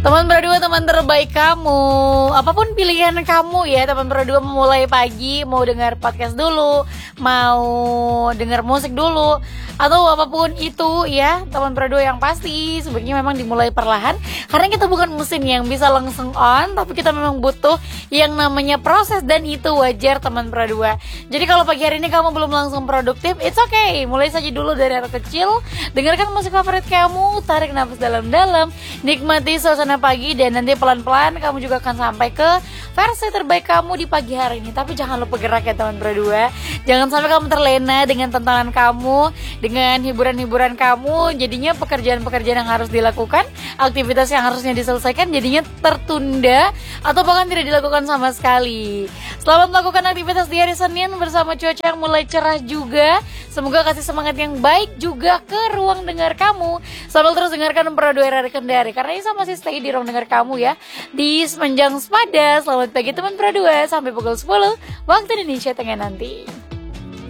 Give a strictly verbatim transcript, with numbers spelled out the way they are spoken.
Teman berdua, teman terbaik kamu. Apapun pilihan kamu ya, teman berdua, memulai pagi, mau dengar podcast dulu, mau dengar musik dulu, atau apapun itu ya, teman berdua, yang pasti sebaiknya memang dimulai perlahan. Karena kita bukan mesin yang bisa langsung on, tapi kita memang butuh yang namanya proses, dan itu wajar teman berdua. Jadi kalau pagi hari ini kamu belum langsung produktif, it's okay. Mulai saja dulu dari hal kecil, dengarkan musik favorit kamu, tarik nafas dalam-dalam, nikmati suasana pagi, dan nanti pelan-pelan kamu juga akan sampai ke versi terbaik kamu di pagi hari ini. Tapi jangan lupa gerak ya teman berdua. Jangan sampai kamu terlena dengan tantangan kamu, dengan hiburan-hiburan kamu. Jadinya pekerjaan-pekerjaan yang harus dilakukan, aktivitas yang harusnya diselesaikan, jadinya tertunda atau bahkan tidak dilakukan sama sekali. Selamat melakukan aktivitas di hari Senin bersama cuaca yang mulai cerah juga. Semoga kasih semangat yang baik juga ke ruang dengar kamu, sambil terus dengarkan Perdua R R Kendari, karena Isa masih stay di ruang dengar kamu ya, di Semenjang Sepada. Selamat pagi teman Perdua, sampai pukul sepuluh waktu Indonesia Tengah nanti.